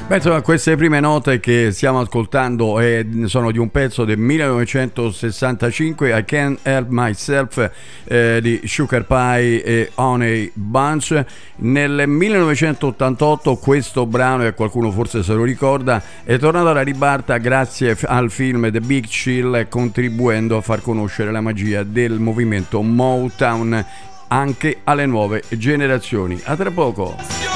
Beh, insomma, queste prime note che stiamo ascoltando sono di un pezzo del 1965, I Can't Help Myself, di Sugar Pie e Honey Bunch. Nel 1988 questo brano, e qualcuno forse se lo ricorda, è tornato alla ribalta grazie al film The Big Chill, contribuendo a far conoscere la magia del movimento Motown anche alle nuove generazioni. A tra poco.